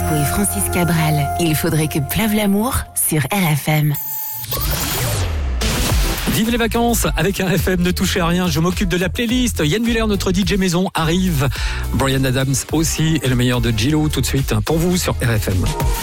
Obispo et Francis Cabrel. Il faudrait que pleuve l'amour sur RFM. Vive les vacances avec RFM, ne touchez à rien, je m'occupe de la playlist. Yann Muller, notre DJ maison, arrive. Bryan Adams aussi, et le meilleur de Gillo tout de suite pour vous sur RFM.